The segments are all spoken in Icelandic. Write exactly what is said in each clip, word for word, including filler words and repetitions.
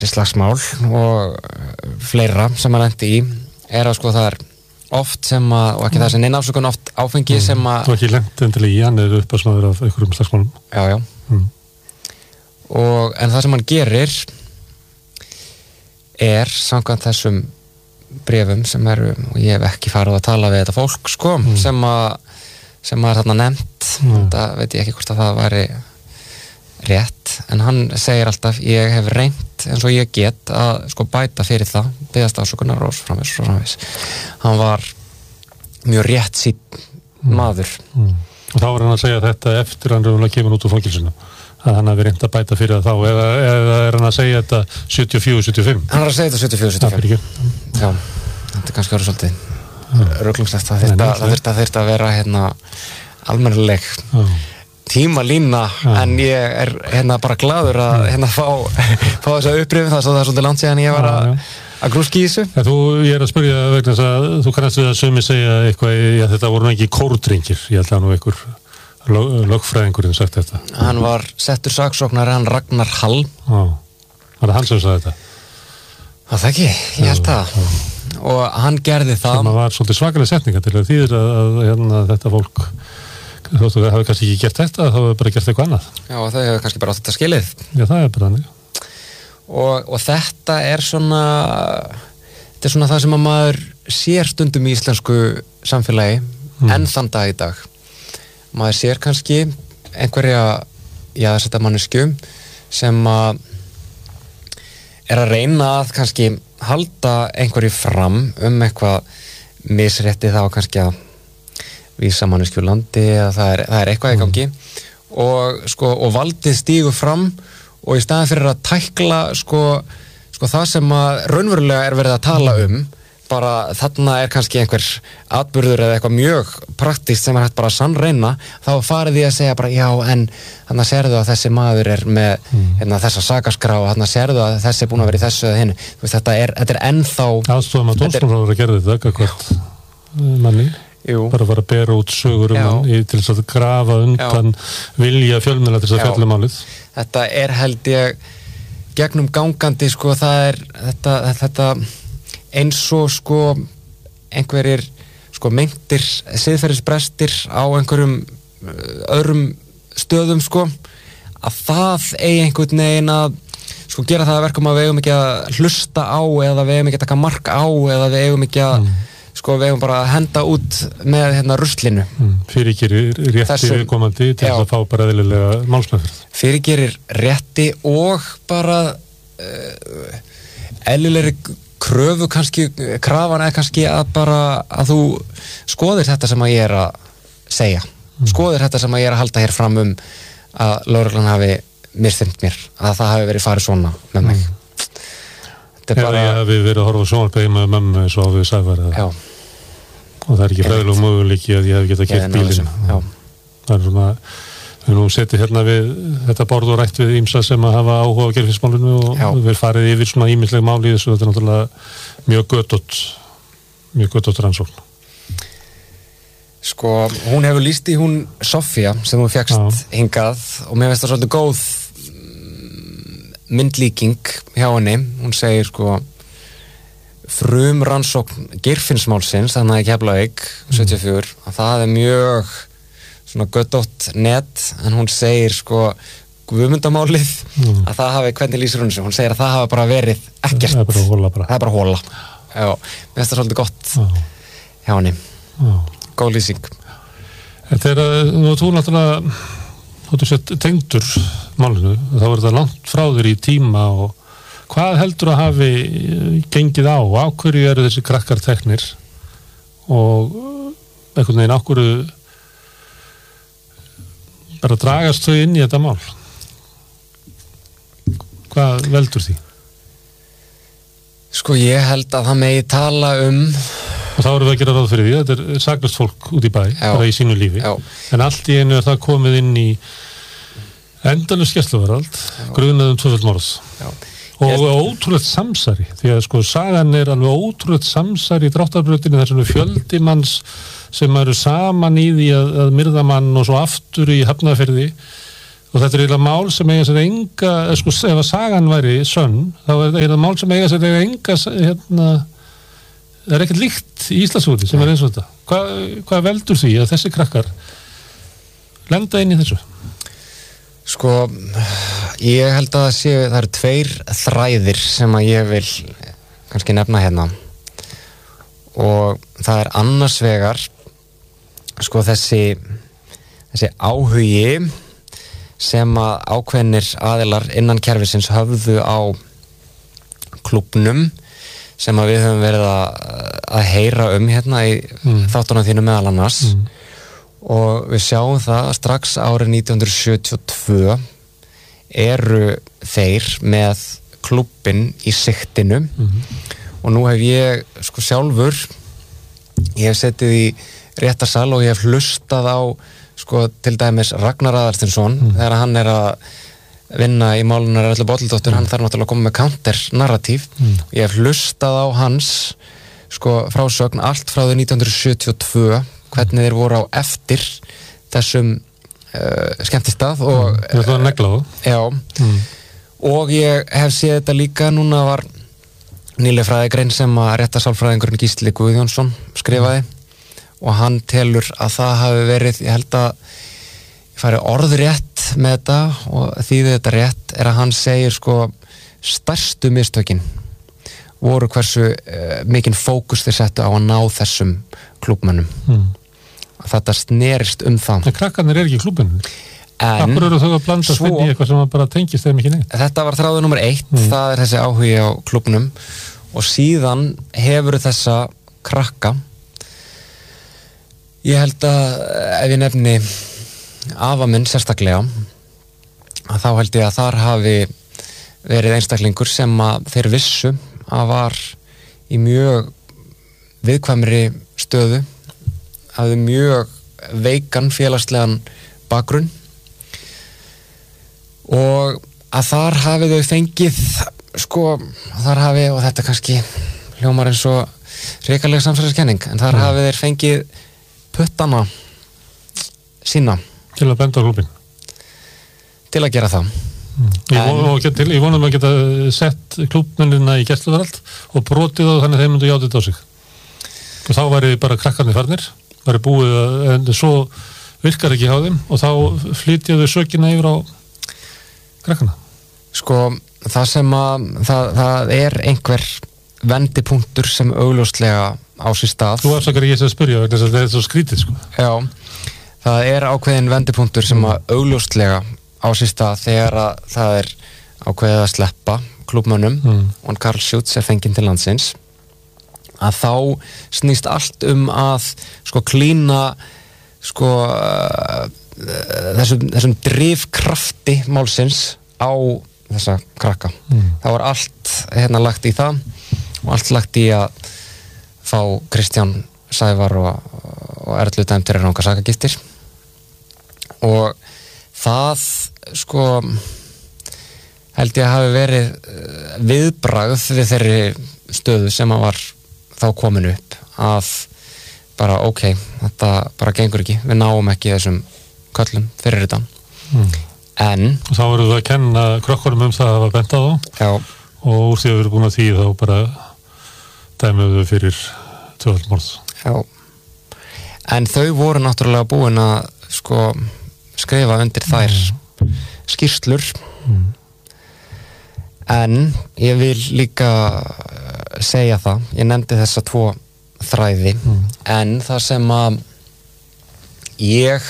slagsmál og fleira sem að lendi í er að sko það er oft sem að, og ekki það sem neina afsökun, oft áfengi mm. sem að... Þú ekki lent endilega í hann eða upp að smáður af einhverjum slagsmálum. Já, já. Mm. Og, en það sem hann gerir er, samkvæmt þessum bréfum sem eru, og ég hef ekki farið að tala við þetta fólk, sko, mm. sem að, sem að er þarna nefnt, mm. þetta veit ég ekki hvort að það væri rétt, en hann segir alltaf, ég hef reynt eins og ég get að sko bæta fyrir það, biðast afsökunar og svo framvegis og framvegis. Hann var mjög rétt sín mm. maður. Mm. Og þá var hann að segja þetta eftir hann raunverulega kemur út úr fangelsinu, að hann hafi reynt að bæta fyrir það þá, eða, eða er hann að segja þetta sjötíu og fjögur sjötíu og fimm? Hann er að segja þetta sjötíu og fjögur sjötíu og fimm. Já, þetta er kannski verið svolítið rugglingslegt, það þyrfti að, að, að, að vera hérna almennileg tímalína, en ég er hérna bara glaður að hérna fá, fá þess að upprifin það, svo það er svolítið langt síðan ég var að, að grúski í þessu. Ja, þú, ég er að spyrja vegna þess að þú kannast við að sumi segja eitthvað, já, þetta voru ekki kórdrengir, ég held að nú einhver lög, lögfræðingurinn sagt þetta. Hann var settur saksóknari, hann Ragnar Hall. Já, var það hann sem sagði þetta? Það ekki, ég held það. Já. Og hann gerði það. Það var svolítið svakalega setninga til að þýðir að, að hérna, þetta fólk þú veist, það hefur kannski ekki gert þetta, þá hefur bara gert eitthvað annað. Já, og það hefur kannski bara átt þetta skilið. Já, það er bara þannig. Og, og þetta er svona, þetta er svona það sem að maður sér stundum í íslensku samfélagi, mm. enn þann dag í dag. Maður sér kannski einhverja, já, þetta manneskju, sem að er að reyna að kannski halda einhverju fram um eitthvað misrétti þá kannski að vísa manneskju landi eða það er, það er eitthvað í gangi mm. og, sko, og valdið stígur fram og í staðan fyrir að tækla sko, sko það sem að raunverulega er verið að tala um, bara þarna er kannski einhver atburður eða eitthvað mjög praktískt sem er hægt bara að sannreyna, þá farið því að segja bara já en þannig sérðu að þessi maður er með mm. hérna, þessa sakaskrá og þannig sérðu að þessi er búin að vera í þessu eða hinu, þetta er, þetta er ennþá aðstofum að dómsmálaráðherra gerði þetta eitthvað manni Jú. bara var að bera út sögur um Já. hann í, til þess að grafa undan Já. vilja fjölmiðla til þess að fjalla málið. Þetta er held ég gegnum gangandi sko það er þetta, þetta eins og sko einhverjir sko meintir siðferðisbrestir á einhverjum öðrum stöðum sko að það eigi einhvern veginn að sko gera það að verkum að við eigum ekki að hlusta á eða við eigum ekki að taka mark á eða við eigum ekki að mm. sko við eigum bara að henda út með hérna ruslinu. Mm. Fyrirgerir rétti viðkomandi til þess að fá bara eðlilega málsmeðferð. Fyrirgerir rétti og bara uh, eðlilegri kröfu kannski, krafan er kannski að bara að þú skoðir þetta sem að ég er að segja. Mm. Skoðir þetta sem að ég er að halda hér fram um að lögreglan hafi misþyrmt mér, að það hafi verið farið svona með mig. Mm. Eða bara... ég hef verið að horfa sjónvarpið með mömmu eins og við sagðum það. Og það er ekki fræðilega möguleiki að ég hef getað keypt bílinn. Það er svona, við nú setið hérna við þetta borð og rætt við ýmsa sem að hafa áhuga á gerðfinsmálinu og Já. við farið yfir svona ýmisleg mál í þessu, þetta er náttúrulega mjög götótt, mjög götótt rannsókn. Sko, hún hefur lýst í hún Sofía sem hún fékkst hingað og mér finnst það svolítið góð myndlíking hjá henni, hún segir sko frum rannsókn Geirfinnsmálsins, þannig að Keflavík sjötíu og fjögur, að það er mjög svona götótt net en hún segir sko Guðmundamálið, mm. að það hafi hvernig lýsir hún sig, hún segir að það hafi bara verið ekkert, það er bara hóla bara. það er bara hóla Já, mér finnst það svolítið gott Já. hjá henni Já. góð lýsing. Þegar nú þú náttúrulega þú sett tengdur málinu, þá er þetta langt frá þér í tíma og hvað heldur að hafi gengið á, á hverju eru þessi krakkar teknir og einhvern veginn á hverju bara dragast þau inn í þetta mál? Hvað veldur því? Sko ég held að það megi tala um og þá erum við að gera ráð fyrir því, þetta er saklaust fólk út í bæ, Já. bara í sínu lífi Já. en allt í einu er það komið inn í endalaust gæsluvarðhald grunað um tvöföld morð og Ég... ótrúlegt samsæri því að sko sagan er alveg ótrúlegt samsæri í dráttarbrautinni þar sem er fjöldi manns sem eru saman í því að, að myrða mann og svo aftur í Hafnarfirði og þetta er eiginlega mál sem eiga sér enga, sko, ef að sagan væri sönn, þá er þetta mál sem eiga sér eiga enga, hérna, það er ekkert líkt í Íslandshúti sem er eins og þetta. Hvað, hvað veldur því að þessi krakkar lenda inn í þessu? Sko, ég held að það séu, það eru tveir þræðir sem að ég vil kannski nefna hérna og það er annars vegar sko þessi þessi áhugi sem að ákveðnir aðilar innan kerfisins höfðu á klúbbnum sem að við höfum verið að, að heyra um hérna í mm. þáttunum þínu meðal annars mm. og við sjáum það að strax árið nítján hundruð sjötíu og tvö eru þeir með klúbbin í sigtinu mm. og nú hef ég sko sjálfur ég hef setið í réttarsal og ég hef hlustað á sko til dæmis Ragnar Aðalsteinsson mm. þegar hann er að vinna í málunar Erlu Bolladóttur, mm. hann þarf náttúrulega að koma með counter-narratív mm. og ég hef hlustað á hans sko frásögn allt frá því nítján hundruð sjötíu og tvö hvernig þeir voru á eftir þessum uh, skemmtistað og mm. Þetta var negla á Já mm. og ég hef séð þetta líka núna var nýleg fræðigrein sem að réttarsálfræðingurinn Gísli Guðjónsson skrifaði mm. og hann telur að það hafi verið, ég held að ég fari orðrétt með þetta og þýðið þetta rétt er að hann segir sko stærstu mistökin voru hversu uh, mikinn fókus þeir settu á að ná þessum klúbbmönnum mm. þetta snerist um það en krakkarnir er ekki í klúbbunum en hvað eru þau að blanda svo, í eitthvað sem bara tengist þeim ekki neitt þetta var þráður nummer eitt mm. það er þessi áhugi á klúbbnum og síðan hefur þessa krakka ég held að ef ég nefni afa minn sérstaklega að þá held ég að þar hafi verið einstaklingur sem að þeir vissu að var í mjög viðkvæmri stöðu hafði mjög veikan félagslegan bakgrunn og að þar hafi þau fengið sko, þar hafi og þetta kannski hljómar eins og hrikaleg samsæriskenning en þar mm. hafi þeir fengið puttana sína til að benda á klúbbin til að gera það mm. ég, en, og, til, ég vonum að geta sett klúbbmennina í gæsluvarðhald og brotið á þannig að þeir myndu játið á sig og þá væri bara krakkarnir farnir væri búið að, en svo virkar ekki hjá þeim og þá flytjaðu sökina yfir á krakkana sko það sem að það, það er einhver vendipunktur sem augljóslega á sér stað Þú afsakar ég að spyrja vegna þess að þetta er svo skrítið sko Já, það er ákveðin vendipunktur sem að augljóslega á sér stað þegar að það er ákveðið að sleppa klúbbmönnum mm. og Karl Schütz er fenginn til landsins að þá snýst allt um að sko klína sko uh, þessum, þessum drifkrafti málsins á þessa krakka mm. þá er allt hérna lagt í það og allt lagt í að fá Kristján Sævar og, og Erlu dæmtir er ranga sakagiftir og það sko held ég að hafi verið viðbragð við þeirri stöðu sem að var þá komin upp að bara ok, þetta bara gengur ekki við náum ekki þessum köllum fyrir þetta mm. en og þá eru það að kenna krökkunum um það að hafa bent á þá já. Og úr því að við erum búin að því þá bara dæmum við fyrir tvöfaldmorð já en þau voru náttúrulega búin að sko skrifa undir þær mm. skýrslur mm. en ég vil líka segja það, ég nefndi þessa tvo þræði mm. en það sem að ég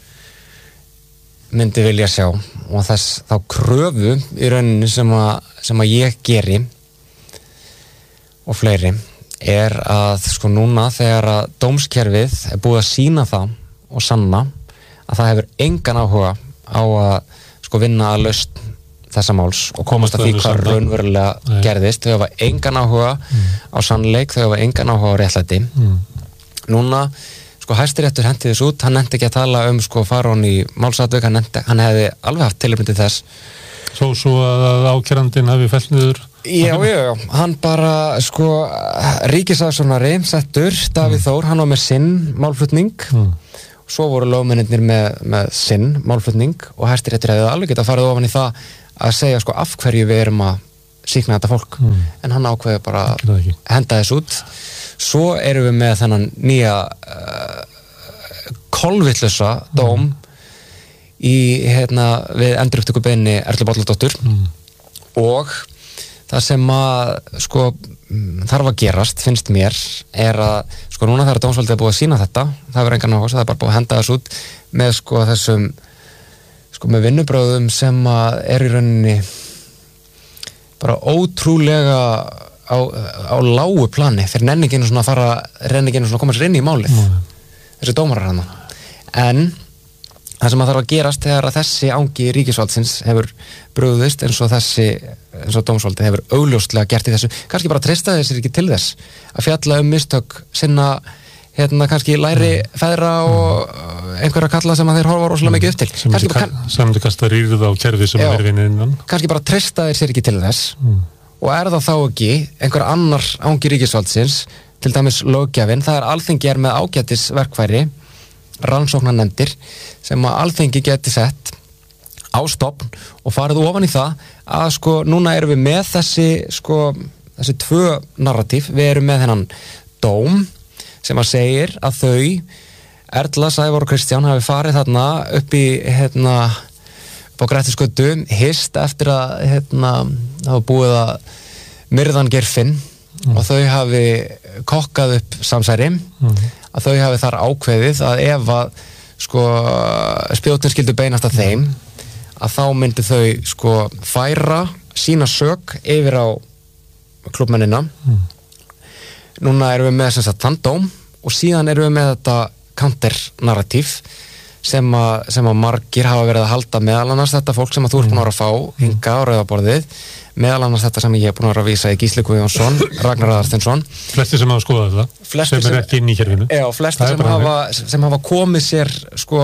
myndi vilja sjá og þess þá kröfu í rauninni sem að, sem að ég geri og fleiri er að sko núna þegar að dómskerfið er búið að sína það og sanna að það hefur engan áhuga á að sko vinna að lausn þessa máls og komast að því hvað raunverulega Nei. gerðist, þau hafa engan áhuga mm. á sannleik, þau hafa engan áhuga á réttlæti mm. núna sko Hæstiréttur henti þess út, hann nefndi ekki að tala um sko farón í málsatvik, hann, nefndi, hann hefði alveg haft tilefni til þess Svo svo að ákærandinn hafi fellt niður Já, já, já, hann bara sko ríkissaksóknari settur, Davíð mm. Þór, hann var með sinn málflutning mm. svo voru lögmennirnir með, með sinn málflutning og Hæstiréttur hefði alveg getað farið ofan í það að segja sko af hverju við erum að sýkna þetta fólk, mm. en hann ákveði bara að henda þess út. Svo erum við með þennan nýja uh, kolvitlusa dóm mm. í hérna við endurupptökubeiðni Erlu Bolladóttur mm. og það sem að sko þarf að gerast, finnst mér, er að sko núna þegar dómsvaldið er búið að sýna þetta, það verður engan áhuga, það er bara búið að henda þess út með sko þessum sko með vinnubröðum sem að er í rauninni bara ótrúlega á, á lágu plani, þeir nenni ekki einu svona að fara, renni ekki einu svona að koma sér inn í málið mm. þessi dómarar hana. En það sem að þarf að gerast þegar að þessi ángi ríkisvaldsins hefur brugðist eins og þessi, eins og dómsvaldi hefur augljóslega gert í þessu, kannski bara treysta þeir sér ekki til þess að fjalla um mistök sinna, hérna kannski læri feðra og einhverja kalla sem að þeir horfa rosalega mikið upp til. Sem þið kann, kann, kasta rýrð á kerfi sem já, er vinni innan. Kannski bara treysta þeir sér ekki til þess mm. og er það þá ekki einhver annar ángi ríkisvaldsins, til dæmis löggjafinn, það er Alþingi er með ágætis verkfæri, rannsóknarnefndir sem að Alþingi geti sett á stofn og farið ofan í það að sko núna erum við með þessi sko þessi tvö narratív, við erum með þennan dóm sem að segir að þau Erla, Sævar og Kristján hafi farið þarna upp í hérna upp á Grettisgötu, hist eftir að hérna hafa búið að myrðan Geirfinn mm. og þau hafi kokkað upp samsæri mm. að þau hafi þar ákveðið að ef að sko spjótin skildu beinast að þeim að þá myndi þau sko færa sína sök yfir á klúbbmennina mm. núna erum við með sem sagt þann dóm og síðan erum við með þetta counter-narratív sem að, sem að margir hafa verið að halda meðal annars þetta fólk sem að þú ert búin að fá hinga á rauðaborðið, meðal annars þetta sem ég hef búin að vera að vísa í Gísli Guðjónsson, Ragnar Aðarsteinsson. Flestir sem hafa skoðað það, flestir sem er ekki inn í kerfinu. Já, flestir sem hafa, sem hafa komið sér sko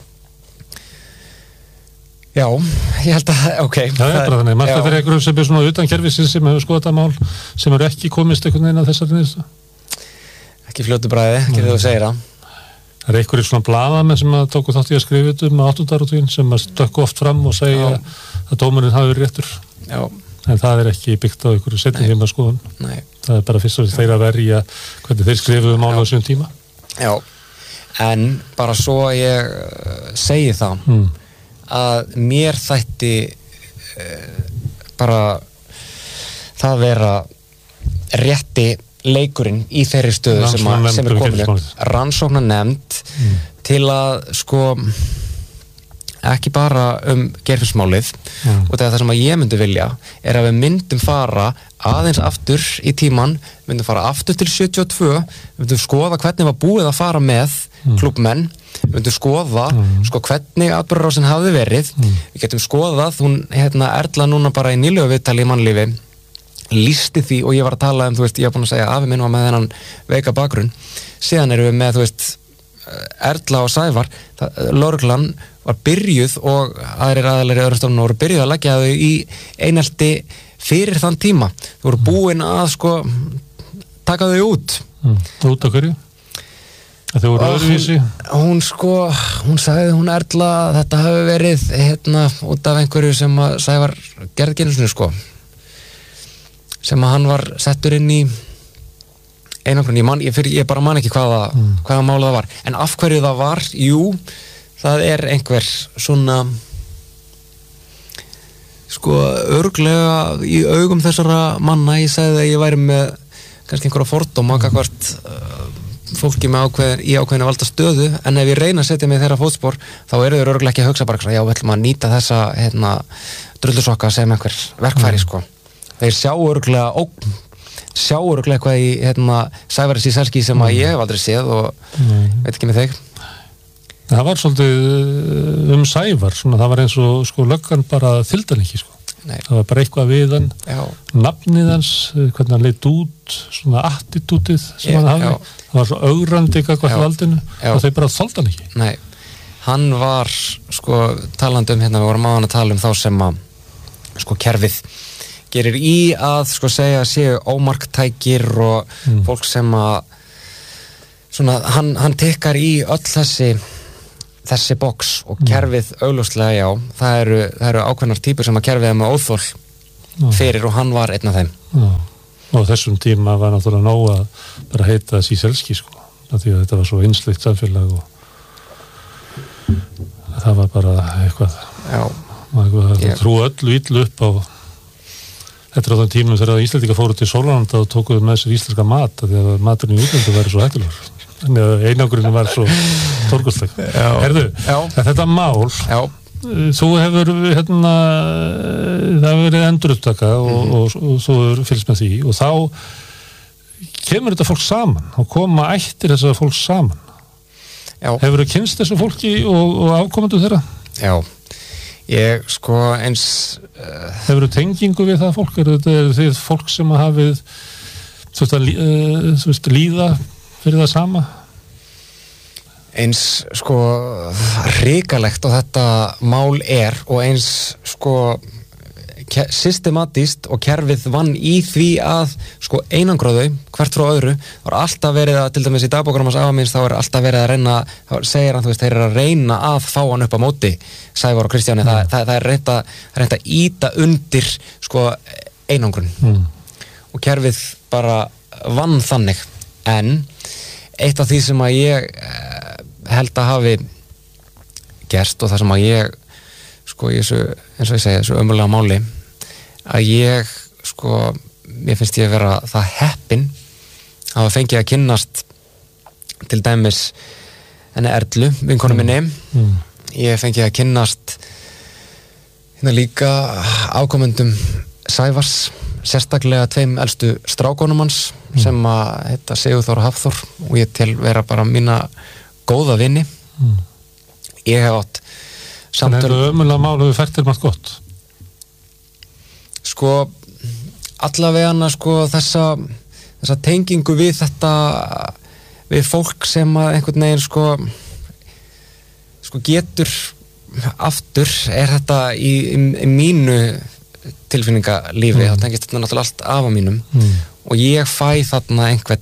já, ég held að, ok. Það er bara þannig, margt að þeir eru sem er svona utan kerfisins sem hefur skoðað það mál, sem eru ekki komist einhvern veginn að þessari niðurstu. Ekki fljótu bræði, ekki þegar þú segir það. Það er einhverjir svona blaðamenn sem að tóku þátt í að skrifa þetta um áttundarútvín sem að stökku oft fram og segja já. Að dómurinn hafi verið réttur. Já. En það er ekki byggt á einhverju setni heima skoðun. Nei. Það er bara fyrst og þeir að verja hvernig þeir skrifuðu mála á þessum tíma. Já, en bara svo ég uh, segi það mm. að mér þætti uh, bara það vera rétti leikurinn í þeirri stöðu sem, að, sem er komin rannsóknarnefnd mm. til að sko ekki bara um Geirfinnsmálið mm. og það sem að ég myndi vilja er að við myndum fara aðeins aftur í tíman, myndum fara aftur til sjötíu og tvö, myndum skoða hvernig var búið að fara með mm. klúbbmenn, myndum skoða mm. sko hvernig atburðarásin hafði verið mm. við getum skoðað, hún hérna Erla núna bara í nýlegu viðtali í mannlífi lísti því og ég var að tala um, þú veist, ég var búin að segja afi minn var með þennan veika bakgrunn síðan erum við með, þú veist Erla og Sævar, lögreglan var byrjuð og aðrir aðalir í öðrum stofnum voru byrjuð að leggja þau í einelti fyrir þann tíma þau voru búin að sko taka þau út mm. út af hverju? Að þau voru öðruvísi? Hún, hún sko, hún sagði hún Erla þetta hafi verið hérna út af einhverju sem að Sævar gerði ekki einu sinni sko sem að hann var settur inn í einangrun, ég, man, ég, fyrir, ég bara man ekki hvaða, mm. hvaða mála það var en af hverju það var, jú það er einhver svona sko örglega í augum þessara manna ég sagði að ég væri með kannski einhverja fordóma mm. kakvart uh, fólki með ákveðin, í ákveðinu valda stöðu en ef ég reyna að setja mig þeirra fótspor þá eru þeir örglega ekki að hugsa bara já, við ætlum að nýta þessa hérna, drullusokka sem einhver verkfæri mm. sko þeir sjá örglega ógn sjá örglega eitthvað í hérna, Sævari Síselski sem að ég hef aldrei séð og mm. veit ekki með þig það var svolítið um Sævar svona, það var eins og sko löggan bara þyldan ekki sko Nei. Það var bara eitthvað við hann já. Nafnið hans, hvernig hann leit út svona attitútið sem ég, hann hafði já. Það var svo augrandi eitthvað valdinu og þau bara þoldi hann ekki Nei, hann var sko talandi um hérna, við vorum á hann að tala um þá sem að sko kerfið gerir í að sko segja séu ómarktækir og mm. fólk sem að svona, hann, hann tekkar í öll þessi þessi box og kerfið augljóslega já, það eru, það eru ákveðnar típur sem að kerfið er með óþol já. Fyrir og hann var einn af þeim já. Og þessum tíma var náttúrulega nóg að bara heita Síselski sko, því að þetta var svo einsleitt samfélag og það var bara eitthvað já. Eitthvað að trú öllu illu upp á þetta á þann tímum þegar Íslendingar fóru til Sólanda og tókuðu með sér íslenska mat því að maturinn í útlöndu væri svo hættulegur þannig að einangrunum var svo stórkostleg. Herðu, þetta mál já. Þú hefur hérna það hefur verið endurupptaka og, mm-hmm. og, og, og þú hefur fylgst með því og þá kemur þetta fólk saman og koma ættir þessar fólk saman já. Hefur þú kynst þessu fólki og, og afkomendu þeirra? Já, ég sko eins uh, Hefur þú tengingu við það fólk? Er þetta er þið fólk sem hafið þú veist að uh, þú veist, líða fyrir það sama? Eins sko hrikalegt og þetta mál er og eins sko systematíst og kerfið vann í því að sko einangraðu hvert frá öðru, það var alltaf verið að til dæmis í dagbókunum hans afa minns þá er alltaf verið að reyna, þá segir hann þú veist þeir eru að reyna að fá hann upp á móti Sævar og Kristjáni, mm. það, það, það er reynt að reynt að íta undir sko einangrun mm. og kerfið bara vann þannig en eitt af því sem að ég held að hafi gerst og það sem að ég sko í þessu, eins og ég segi, þessu ömurlega máli að ég sko, mér finnst ég að vera það heppin að hafa fengið að kynnast til dæmis henni Erlu, vinkonu minni mm. ég fengið að kynnast hérna líka ákomendum Sævars sérstaklega tveim elstu strákonum hans mm. sem að heita Sigurþór og Hafþór og ég til vera bara mína góða vini mm. ég hef átt samtöl. Þannig að það ömulega mál hefur fært þér margt gott? Sko allavega hana sko þessa þessa tengingu við þetta við fólk sem að einhvern veginn sko sko getur aftur er þetta í, í, í mínu tilfinningalífi mm. þá tengist þetta náttúrulega allt af á mínum mm. og ég fæ þarna einhvern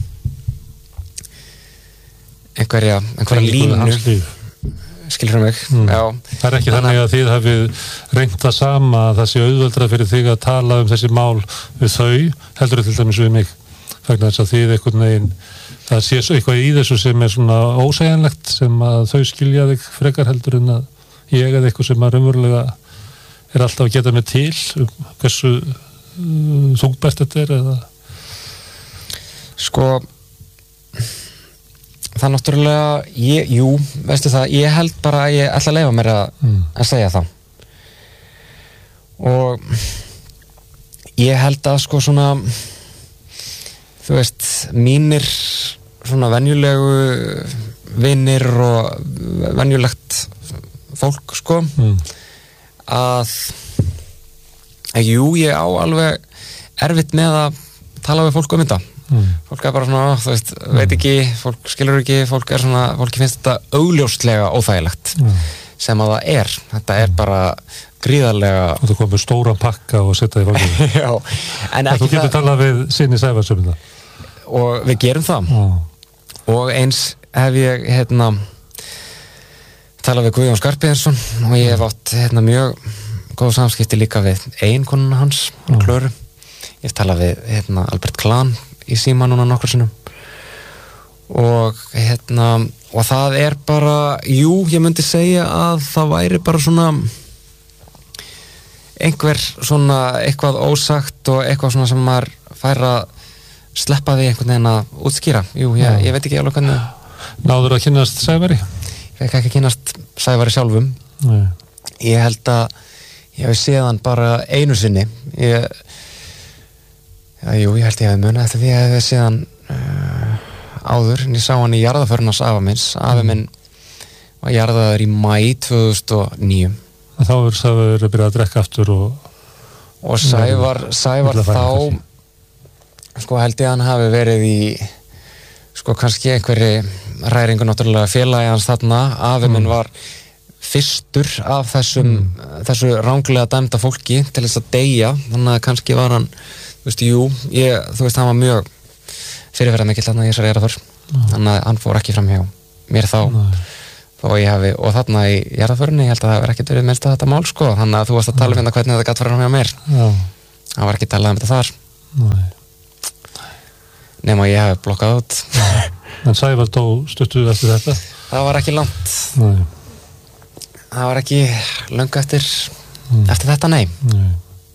einhverja, einhverja línu skilur um mig mm. Já, það er ekki þannig að þið hafið reynt það sama að það sé auðveldra fyrir þig að tala um þessi mál við þau heldur til dæmis við mig vegna þess að þið einhvern veginn það sé eitthvað í þessu sem er svona ósegjanlegt sem að þau skilja þig frekar heldur en að ég eða eitthvað sem að raunverulega er alltaf að geta mig til um hversu uh, þungbært þetta er eða sko það náttúrulega, ég, jú, veistu það, ég held bara að ég ætla að leyfa mér að, mm. að segja það. Og ég held að sko svona, þú veist, mínir svona venjulegu vinir og venjulegt fólk, sko, mm. að, að jú, ég á alveg erfitt með að tala við fólk um þetta. Mm. Fólk er bara svona, þú veist, mm. veit ekki fólk skilur ekki, fólk er svona fólki finnst þetta augljóslega óþægilegt mm. sem að það er, þetta er bara gríðarlega og þú komur stóran pakka og setja í fólki Já, en ekki þú getur það... talað við sinni Sævars um það og við gerum það mm. og eins hef ég hérna talað við Guðjón Skarphéðinsson og ég hef átt hérna mjög góð samskipti líka við eiginkonuna hans mm. Klöru, ég hef talað við hérna Albert Klan í síma núna nokkur sinnum og hérna og það er bara, jú, ég myndi segja að það væri bara svona einhver svona eitthvað ósagt og eitthvað svona sem maður fær að sleppa því einhvern veginn að útskýra jú, ég, ég veit ekki alveg hvernig Náður að kynnast Sævari? Ég fekk ekki kynnast Sævari sjálfum Nei. Ég held að ég hef séð hann bara einu sinni ég Já, jú, ég held ég hefði munið eftir því að ég hefði síðan uh, áður, en ég sá hann í jarðaförnars afa minns. Afi minn var jarðaður í mæ tvö þúsund og níu. Þá er Sævar að byrja að drekka aftur og... Og Sævar, Sævar þá, sko held ég að hann hafi verið í, sko kannski einhverri ræringu náttúrulega félagi hans þarna. Afi minn var fyrstur af þessum, mm. þessu ranglega dæmda fólki til þess að deyja, þannig að kannski var hann þú veist, jú, ég, þú veist, hann var mjög fyrirverðar mikill þarna í þessari jarðaför mm. þannig að hann fór ekki fram hjá mér þá Nei. þó ég hafi, og þarna í jarðaförinni ég held að það hefur ekkert verið minnst að þetta mál sko, þannig að þú varst að tala um hérna hvernig þetta gat farið fram hjá mér. Já. Það var ekki talað um þetta þar. Nei. Nema ég hef blokkað út. En Sævar dó stuttu eftir þetta? Það var ekki langt. Nei. Það var ekki löngu eftir, mm. eftir þetta, nei. Nei.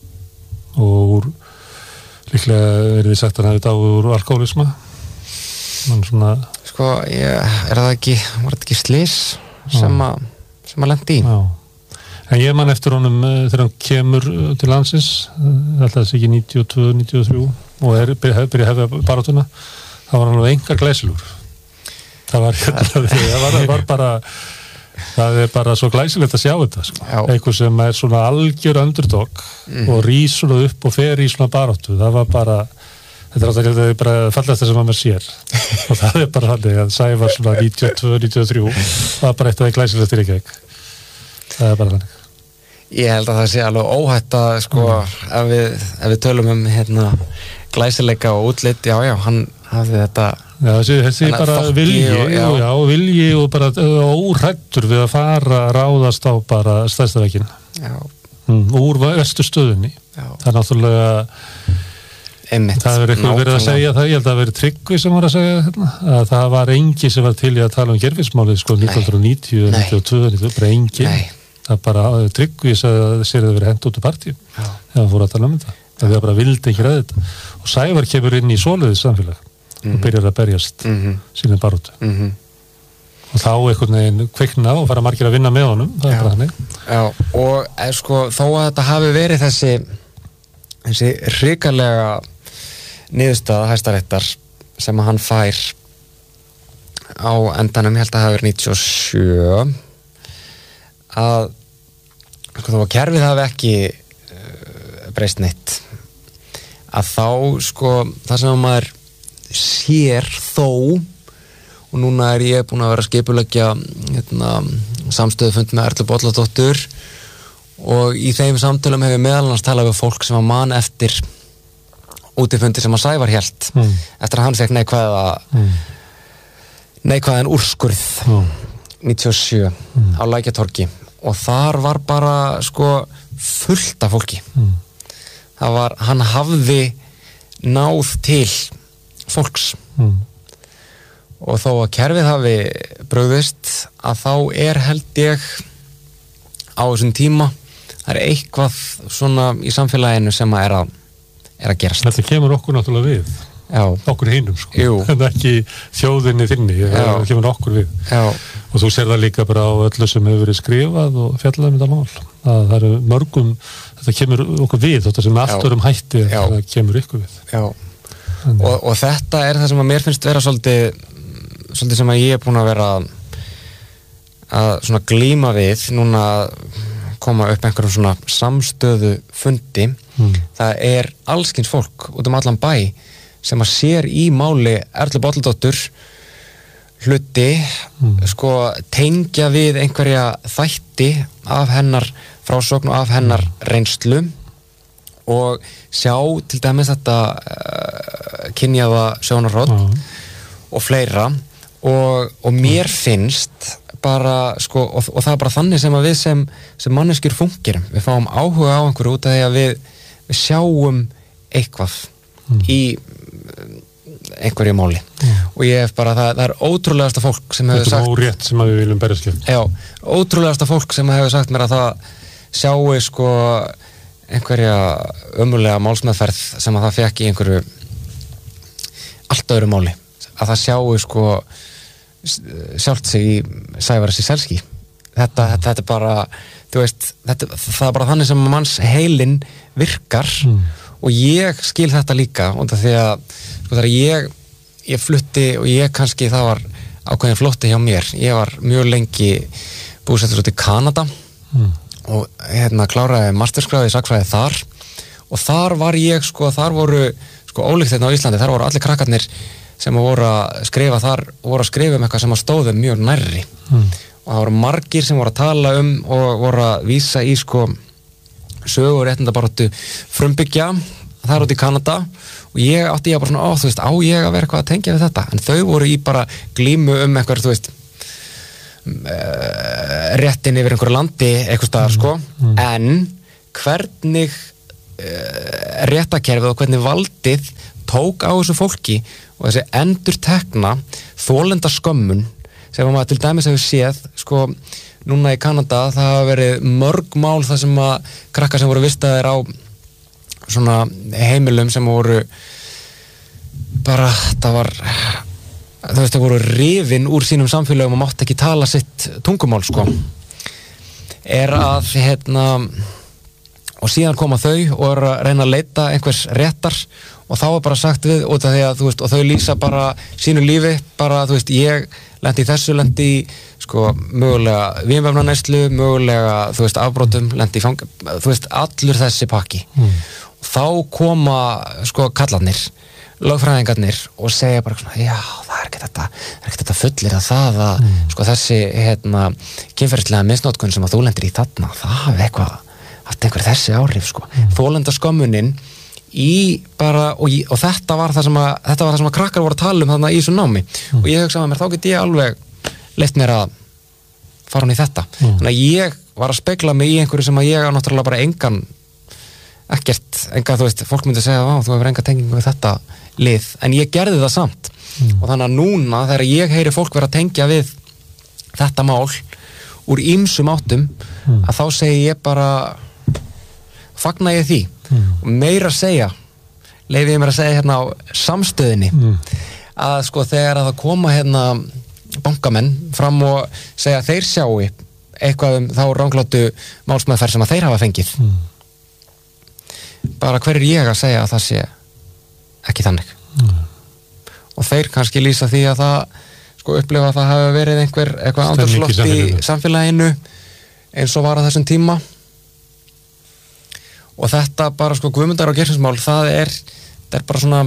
Og úr, líklega verið þið sagt að hann hefði dáið úr alkoholisma? Man svona... Sko, ég, er það ekki, var þetta ekki slys sem að, sem að lendi í? Já. En ég man eftir honum þegar hann kemur til landsins, alltaf þessi ekki níutíu og tvö níutíu og þrjú og er byrjað að hefja baráttuna, það var hann alveg engar glæsilúr. Það var, það var, það var bara, það er bara svo glæsilegt að sjá þetta, sko. Einhver sem er svona algjör underdog mm. og rís svona upp og fer í svona baráttu, það var bara, þetta er alltaf þetta er bara fallast það sem maður sér og það er bara þannig að Sævar svona níutíu og tvö níutíu og þrjú, það var bara eitt af því glæsilegt til ekki, það er bara þannig. Ég held að það sé alveg óhætt að sko, mm. ef, við, ef við tölum um hérna glæsileika og útlit, já, já, hann hafði þetta Já, þessi, þessi bara vilji og, já. Og, já, vilji og bara óhrættur við að fara að ráðast á bara stærstavekkin mm, úr vestu stöðunni já. Það er náttúrulega Einmitt. Það er eitthvað verið að segja það, ég held að það verið Tryggvi sem var að segja hérna, að það var engi sem var til í að tala um gerfismálið sko nítján hundruð níutíu, níutíu og tvö, níutíu og þrjú, bara engi Nei. Það bara Tryggvi að sér að það verið hent út úr partíum þegar það fór að tala um þetta það var bara vildi ekki ræða þetta og Sævar kemur inn í svoleiðis samfélag mm-hmm. og byrjar að berjast mm-hmm. sínum baróttu mm-hmm. og þá einhvern veginn kveikna og fara margir að vinna með honum það er bara þannig Já, og er, sko, þó að þetta hafi verið þessi þessi hrikalega niðurstaða Hæstaréttar sem að hann fær á endanum, ég held að það hafi verið níutíu og sjö að sko, þó að kerfið hafi ekki uh, breyst neitt að þá sko það sem að maður sér þó og núna er ég búin að vera að skipuleggja hérna, samstöðufund með Erlu Bolladóttur og í þeim samtölum hefur meðal annars talað við fólk sem að man eftir útifundi sem að Sævar hélt mm. eftir að hann fekk neikvæða mm. neikvæðan úrskurð mm. níutíu og sjö mm. á Lækjartorgi og þar var bara sko fullt af fólki mm. það var, hann hafði náð til fólks mm. og þó að kerfið hafi brugðist að þá er held ég á þessum tíma það er eitthvað svona í samfélaginu sem að er að er að gerast. Þetta kemur okkur náttúrulega við Já. Okkur hinum sko en ekki þjóðinni þinni það kemur okkur við Já. Og þú sér það líka bara á öllu sem hefur verið skrifað og fjallað um þetta mál að það eru mörgum, þetta kemur okkur við þetta sem allt örum hætti það kemur ykkur við og, og þetta er það sem að mér finnst vera svolítið, svolítið sem að ég er búin að vera að svona glíma við núna koma upp einhverjum svona samstöðu fundi mm. það er allskins fólk út um allan bæ sem að sér í máli Erlu Bolladóttur hluti mm. sko tengja við einhverja þætti af hennar frásögn og af hennar reynslu og sjá til dæmis þetta uh, kynjaða sjónarhorn mm. og fleira og, og mér finnst bara sko og, og það er bara þannig sem að við sem, sem manneskjur fungerum, við fáum áhuga á einhverju út af því að við, við sjáum eitthvað mm. í einhverju máli mm. og ég hef bara, það, það er ótrúlegasta fólk sem hefur sagt þetta er órétt sem að við viljum berjast gegn já, ótrúlegasta fólk sem hefur sagt mér að það sjáu sko einhverja ömurlega málsmeðferð sem að það fekk í einhverju allt öðru máli að það sjáu sko sjálft sig í Sævari Ciesielski þetta, þetta, þetta er bara þú veist, þetta, það er bara þannig sem manns heilinn virkar mm. og ég skil þetta líka og því að sko, þegar ég, ég flutti og ég kannski það var ákveðin flótti hjá mér ég var mjög lengi búsettur út í Kanada mm. og hérna kláraði masterskráði í sakfræði þar og þar var ég sko, þar voru sko ólíkt hérna á Íslandi, þar voru allir krakkarnir sem voru að skrifa þar voru að skrifa um eitthvað sem að stóðu mjög nærri mm. og það voru margir sem voru að tala um og voru að vísa í sko sögu og réttindabaráttu frumbyggja þar út í Kanada og ég átti ég bara svona, ó þú veist, á ég að vera eitthvað að tengja við þetta en þau voru í bara glímu um eitthvað, þú veist uh, réttin yfir einhverju landi eitthvað staðar, sko, mm. en hvernig uh, réttakerfið og hvernig valdið tók á þessu fólki og þessi endurtekna þolenda skömmun sem maður til dæmis hefur séð, sko, núna í Kanada það hafa verið mörg mál þar sem að krakkar sem voru vistaðir á svona heimilum sem voru bara, það var þú veist, það voru rifin úr sínum samfélögum og mátt ekki tala sitt tungumál, sko, er að hérna, og síðan koma þau og er að reyna að leita einhvers réttar og þá er bara sagt við út af því að, þú veist, og þau lýsa bara sínu lífi, bara, þú veist, ég lendi í þessu, lendi í, sko, mögulega vímuefnaneyslu, mögulega, þú veist, afbrotum, lendi í fang, þú veist, allur þessi pakki. Mm. Þá koma, sko, kallarnir, lögfræðingarnir og segja bara svona, já, það er ekki þetta, það er ekki þetta fullir að það að, mm. sko, þessi, hérna, kynferðislega misnotkun sem að þú lendir í þarna, það hafi eitthvað, haft einhver þessi áhrif, sko. Mm. Þólenda skömmunin í bara, og, ég, og þetta var það sem að þetta var það sem að krakkar voru að tala um þarna í þessu námi mm. og ég hugsaði með mér, þá get ég alveg leyft mér að fara hún í þetta mm. þannig að ég var að spegla mig í einhverju sem að ég á náttúrulega bara engan ekkert, enga, þú veist, fólk myndi segja að þú hefur enga tengingu við þetta lið, en ég gerði það samt mm. og þannig að núna þegar ég heyri fólk vera að tengja við þetta mál úr ýmsum áttum mm. að þá segi ég bara fagna ég því mm. og meira að segja leyfi ég mér að segja hérna á samstöðinni mm. að sko þegar að það koma hérna bankamenn fram og segja að þeir sjáu eitthvað um þá ranglátu málsmeðferð sem að þeir hafa fengið mm. bara hver er ég að segja að það sé ekki þannig mm. og þeir kannski lýsa því að það sko upplifa að það hafi verið einhver eitthvað andurslótt í samfélaginu eins og var að þessum tíma og þetta bara sko Guðmundar og Geirfinnsmál það er, það er bara svona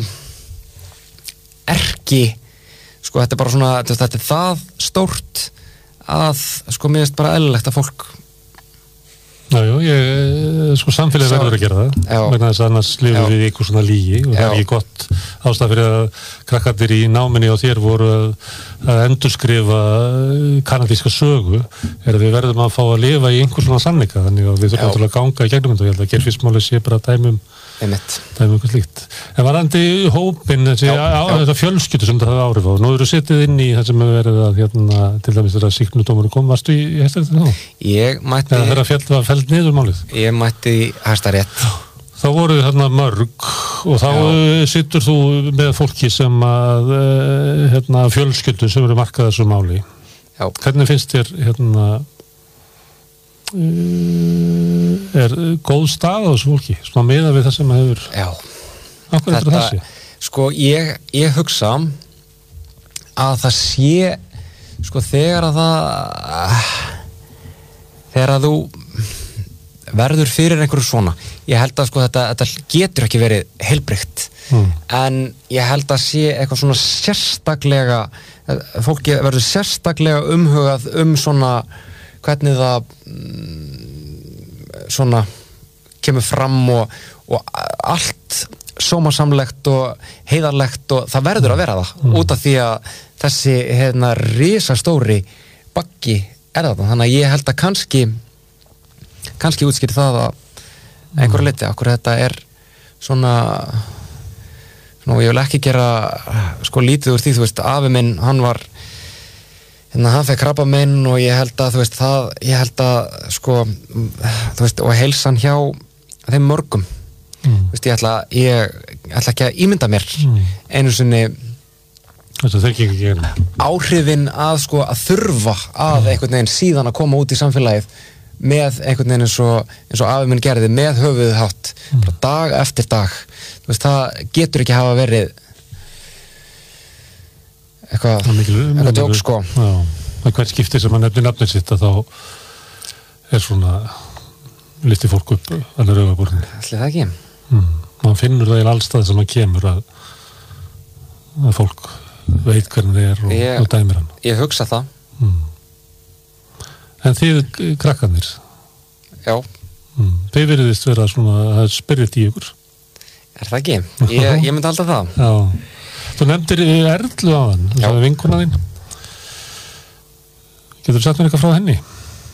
erki sko þetta er bara svona, þetta er það stórt að sko mér finnst bara eðlilegt að fólk Jájú, ég, sko samfélagið verður að gera það vegna þess að annars lifum við ykkur svona lígi og það er ekki gott ástæða fyrir að krakkarnir í náminni og þér voru að, að endurskrifa kanadíska sögu er að við verðum að fá að lifa í einhver svona sannleika þannig að við þurfum náttúrulega að ganga í gegnum þetta og ég held að Geirfinnsmálið sé bara dæmum dæmum eitthvað slíkt. En varandi hópin þessi þetta fjölskyldu sem það hafa áhrif á, nú eru setið inn í það sem hefur verið að hérna, til dæmis þegar sýknudómurinn kom, varstu í Hæstarétti þá? Ég mætti Eða þegar fjall var felld niður málið? Ég mætti í Hæstarétt. Þá voru þarna mörg og þá sittur þú með fólki sem að hérna, fjölskyldu sem eru markað þessu máli. Já. Hvernig finnst þér hérna er góð stað á þessu fólki svona meða við það sem að hefur Já, Akkur þetta, þessi? Sko, ég, ég hugsa að það sé sko, þegar að það þegar að þú verður fyrir einhverju svona ég held að sko, þetta, þetta getur ekki verið heilbrigt mm. en ég held að sé eitthvað svona sérstaklega fólki verður sérstaklega umhugað um svona hvernig það svona kemur fram og, og allt sómasamlegt og heiðarlegt og það verður að vera það mm. út af því að þessi hérna risastóri baggi er það þannig að ég held að kannski kannski útskýri það að einhverju leyti, okkur þetta er svona svona ég vil ekki gera sko lítið úr því, þú veist, afi minn hann var hérna hann fekk krabbamein og ég held að þú veist það, ég held að sko þú veist og heilsan hjá þeim mörgum mm. þú veist ég ætla, ég ætla ekki að ímynda mér mm. einu sinni þetta þekki ekki gera áhrifin að sko að þurfa að mm. einhvern veginn síðan að koma út í samfélagið með einhvern veginn eins og, eins og afi minn gerði með höfuðið hátt mm. bara dag eftir dag þú veist það getur ekki hafa verið eitthvað eitthvað djók sko já, hver skipti sem hann nefnir nafnir sitt að þá er svona listi fólk upp allir augaborðinni ætli það ekki mm. man finnur það í allstað sem hann kemur að, að fólk veit hvernig það er og, ég, og dæmir hann ég hugsa það mm. en þið krakkarnir já mm. þið veriðist vera svona að spyrja í ykkur er það ekki? ég, ég myndi alltaf það já þú nefndir Erlu á hann, það er vinkona þín. Getur þú sagt mér eitthvað frá henni?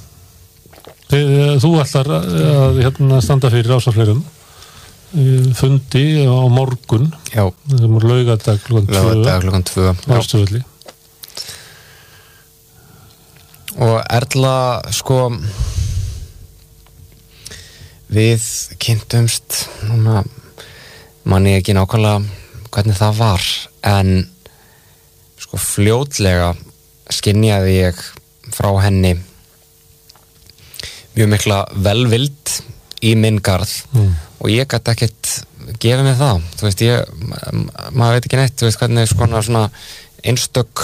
Þú ætlar að hérna, standa fyrir ásarfleirum fundi á morgun. Já. Það er laugardag klukkan tvö. Laugardag klukkan tvö. Ástöðli. Og Erla, sko, við kynntumst, núna, man ég ekki nákvæmlega hvernig það var, en sko fljótlega skynjaði ég frá henni mjög mikla velvild í minn garð mm. og ég gæti ekkert gefið mig það, þú veist, ég maður veit ekki neitt, þú veist hvernig svona, svona einstök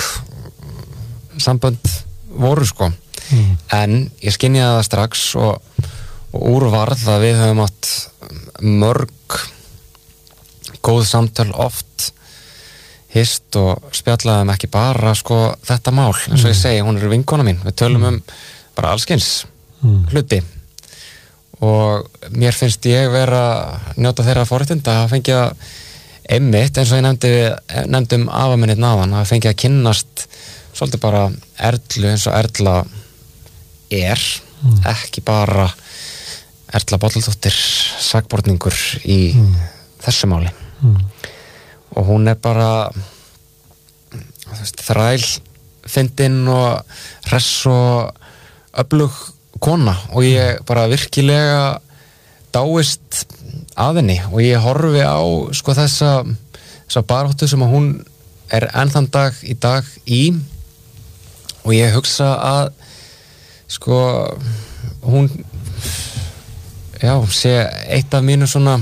sambönd voru sko mm. en ég skynjaði það strax og, og úr varð að við höfum átt mörg góð samtöl oft hist og spjallaðum ekki bara sko þetta mál, eins og ég segi, hún er vinkona mín, við tölum um bara allskyns mm. hluti og mér finnst ég vera njóta þeirra forréttinda að fengja einmitt, eins og ég nefndi nefndum afa minni náðan, að fengja að kynnast svolítið bara Erlu eins og Erla er mm. ekki bara Erla Bolladóttir sakborningur í mm. þessu máli mm. og hún er bara þú veist, þræl fyndin og hress og öflug kona og ég bara virkilega dáist að henni og ég horfi á sko þessa, þessa baráttu sem að hún er enn þann dag í dag í og ég hugsa að sko hún já, sé eitt af mínu svona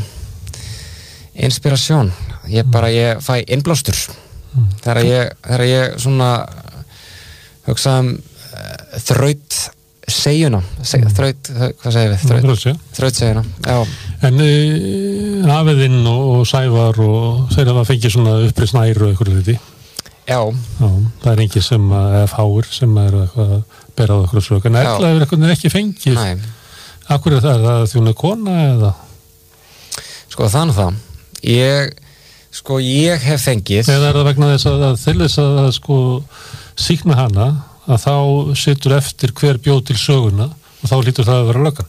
inspirasjón ég bara, ég fæ innblástur mm. þegar ég, þegar ég svona hugsa um uh, þraut segjuna, seg, mm. þraut, hvað segir við? Þraut, þraut segjuna, já. En uh, afiðinn og, og Sævar og þeir hafa fengið svona upprið snæru og eitthvað liti. Já. Já. Það er engin sem að, eða fáir sem er eitthvað að bera á eitthvað sög. En Erla hefur eitthvað ekki fengið. Nei. Akkur er það, er það þjóna kona eða? Sko þannig það. Ég, sko ég hef fengið. Eða er það vegna þess að, að til þess að sko sýkna hana að þá situr eftir hver bjóð til söguna og þá lítur það að vera löggan.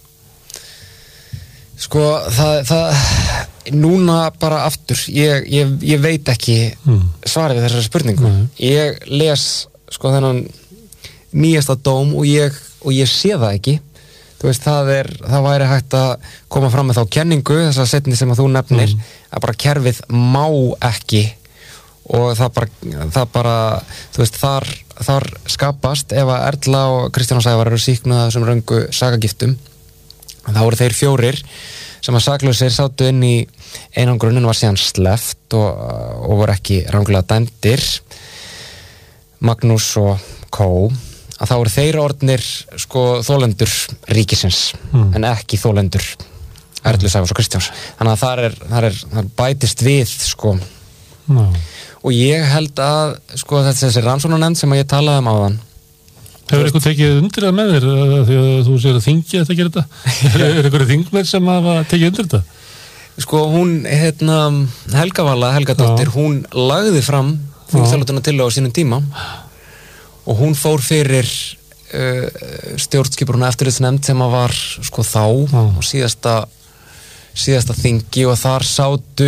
Sko það, það núna bara aftur ég, ég, ég veit ekki mm. svarið við þessari spurningu. Mm. Ég les sko þennan nýjasta dóm og ég, og ég sé það ekki. Þú veist, það er, það væri hægt að koma fram með þá kenningu, þessa setni sem að þú nefnir, mm. að bara kerfið má ekki og það bara, það bara þú veist, þar, þar skapast ef að Erla og Kristján Sævar eru sýknuð þessum röngu sakagiftum þá eru þeir fjórir sem að saklausir sátu inn í einangrunin var síðan sleppt og, og voru ekki ranglega dæmdir Magnús og Kó að þá eru þeir orðnir sko þolendur ríkisins mm. en ekki þolendur Erlu Sævars og Kristjáns þannig að það er, það er, það er bætist við sko no. og ég held að sko þessi rannsóknarnefnd sem að ég talaði um áðan Hefur eitthvað tekið undir það með þér því að þú sér að þingi þetta gerir þetta er eitthvað þingmenn sem hafa tekið undir þetta? Sko hún hérna, Helga Vala, Helga dóttir Já. Hún lagði fram þingsálykunartillögu á sínum tíma og hún fór fyrir uh, stjórnskipunar eftirlitsnefnd sem að var sko þá Já. Og síðasta síðasta þingi og þar sátu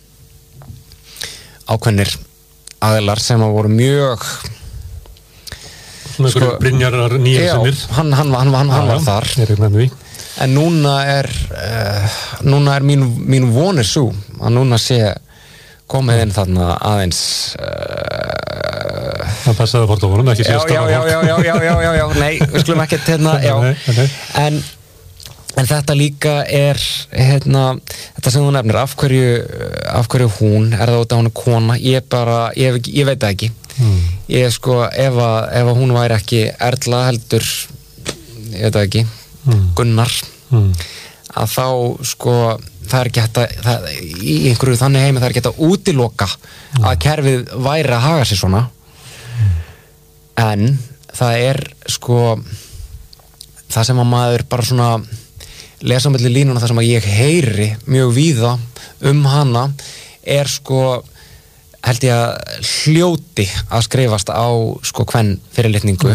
ákveðnir aðilar sem að voru mjög svona sko, Brynjarar Níelsenir hann, hann, hann, hann, hann var þar en núna er uh, núna er mín, mín vonir svo að núna sé komið inn þarna aðeins uh, það passaði að porta vonum ekki já, já, já, já, já, já, já, já, já, nei, við skulum ekki hérna, já, en en þetta líka er hérna, þetta sem þú nefnir af hverju, af hverju hún er það út af hún er kona, ég bara ég, ég veit það ekki mm. ég sko, ef að, ef að hún væri ekki Erla heldur ég veit það ekki, mm. Gunnar mm. að þá sko það er ekki hægt að það, í einhverju þannig heimi það er ekki hægt að útiloka mm. að kerfið væri að haga sér svona mm. en það er sko það sem að maður bara svona lesa milli línuna það sem að ég heyri mjög víða um hana er sko held ég að hljóti að skrifast á sko hvern fyrirlitningu mm.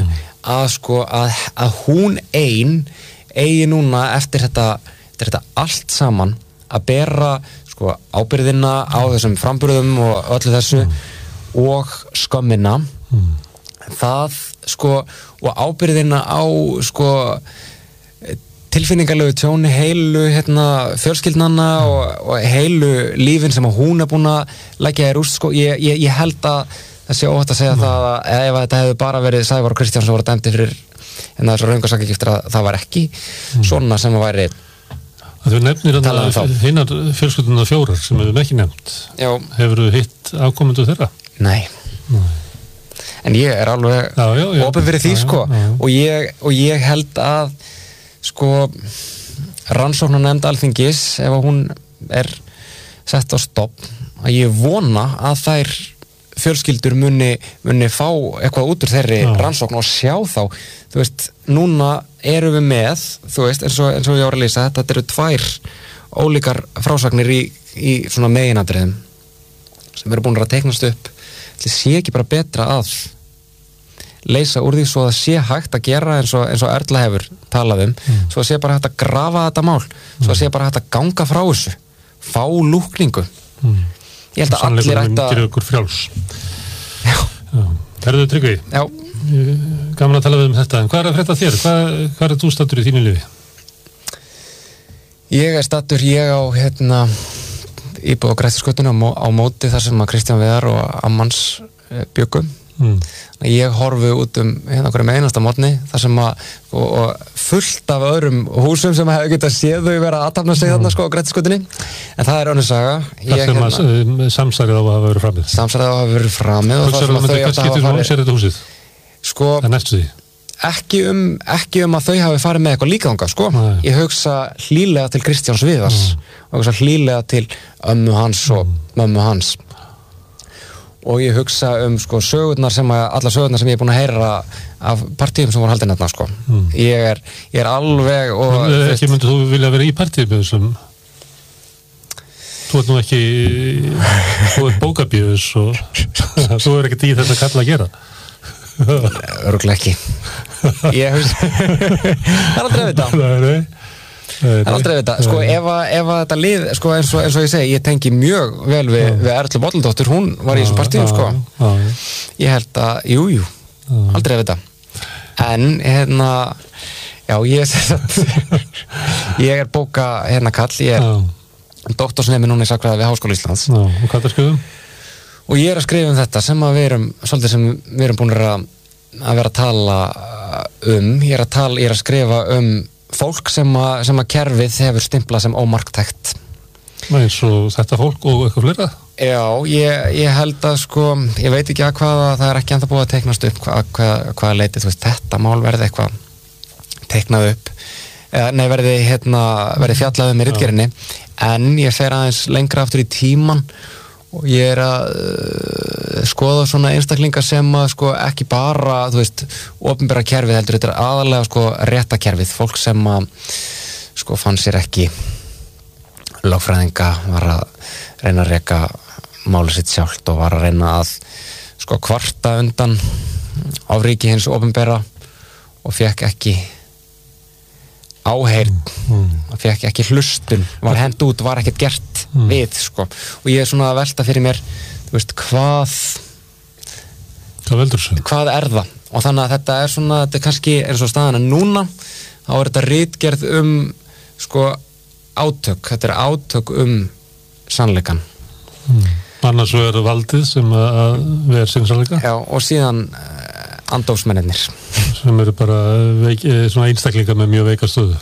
að sko að, að hún ein eigi núna eftir þetta, eftir þetta allt saman að bera sko ábyrgðina á þessum framburðum og öllu þessu mm. og skömmina mm. það sko og ábyrgðina á sko tilfinningarlegu tjóni heilu hérna, fjölskyldnanna mm. og, og heilu lífin sem hún er búin að leggja í rúst sko. ég, ég, ég held að það sé óhætt að segja mm. það að ef þetta hefði bara verið Sævar og Kristján sem voru dæmdi fyrir en þessu raungarsakagiftir að það var ekki mm. svona sem að væri Þú nefnir að hinnar fjölskylduna fjórar sem við hefum ekki nefnt Já. Hefur þú hitt afkomendur þeirra? Nei, Nei. En ég er alveg opinn fyrir því já, sko já, já. Og, ég, og ég held að sko rannsóknarnefnd Alþingis ef hún er sett á stopp að ég vona að þær fjölskyldur muni, muni fá eitthvað út úr þeirri Já. rannsókn og sjá þá þú veist, núna erum við með þú veist, eins og, eins og ég ára að lýsa þetta eru tvær ólíkar frásagnir í, í svona meginadriðum sem eru búin að teiknast upp þetta sé ekki bara betra að leysa úr því svo að það sé hægt að gera eins og, eins og Erla hefur talað um mm. svo að sé bara hægt að grafa þetta mál svo að sé bara hægt að ganga frá þessu fá lúkningu mm. ég held að allir ætti að gera ykkur frjáls Já. Já. Herðu Tryggvi Já. Gaman að tala við um þetta en hvað er að frétta þér? Hvað, hvað er þú stattur í þínu lifi? Ég er stattur ég á hérna íbúð á Grettisgötunni á, á móti þar sem að Kristján Viðar og Ammans bjöggum Mm. ég horfi út um hérna okkur með einasta morgni þar sem að og, og fullt af öðrum húsum sem hefur getað séð þau vera að aðtapna sig mm. þarna sko á Grettisgötunni en það er önnur saga það sem að hérna, samsærið á að hafa verið framið samsærið á að hafa verið framið og það sem að þau átt að hafa farið sko ekki um, ekki um að þau hafi farið með eitthvað líkaðanga sko Nei. Ég hugsa hlýlega til Kristjáns Viðars mm. og hugsa hlýlega til ömmu hans og mm. mömmu hans og ég hugsa um sko sögurnar sem að, alla sögurnar sem ég er búin að heyra af partíum sem voru haldin þarna sko mm. ég, er, ég er alveg og Men, ekki myndi þú vilja vera í partíum sem þú ert nú ekki þú ert bókabíðus og þú er ekkert í þetta kalla að gera Örugglega ekki ég hugsa það er aldrei að vita Nei, nei Það er aldrei þetta, sko ef að, ef að þetta lið, sko eins og, eins og ég segi, ég tengi mjög vel við, við Erlu Bolladóttur, hún var í þessum partíum, sko. Ég held að, jú, jú, aldrei þetta. En, hérna, já, ég ég er bóka, hérna, kall, ég er doktorsnemi núna í sakfræði við Háskóla Íslands. Já, og hvað er að skrifa um? Og ég er að skrifa um þetta sem að við erum, svolítið sem við erum búin að, að vera að tala um, ég er að tala, ég er að skrifa um fólk sem að, sem að kerfið hefur stimplað sem ómarktækt. Eins og þetta fólk og eitthvað fleira? Já, ég, ég held að sko, ég veit ekki að hvaða, það er ekki ennþá búið að teiknast upp hvað, hvað, hvaða leiti, þú veist, þetta mál verði eitthvað teiknað upp, eða nei, verði, hérna, verði fjallað um í ritgerðinni, en ég fer aðeins lengra aftur í tíman og ég er að uh, skoða svona einstaklinga sem að sko ekki bara, þú veist, opinbera kerfið heldur, þetta er aðalega sko réttakerfið, fólk sem að sko fann sér ekki lögfræðinga, var að reyna að reka málið sitt sjálft og var að reyna að sko kvarta undan áríki hins opinbera og fekk ekki áheyrn, mm. fekk ekki hlustun, var hent út, var ekkert gert mm. við, sko, og ég er svona að velta fyrir mér, þú veist, hvað hvað veldur svo? Hvað er það? Og þannig að þetta er svona, þetta er kannski eins og staðan en núna, þá er þetta ritgerð um, sko, átök, þetta er átök um sannleikan. Mm. Annars er valdið sem að við er sinn sannleika? Já, og síðan andófsmennirnir sem eru bara veik, svona einstaklingar með mjög veika stöðu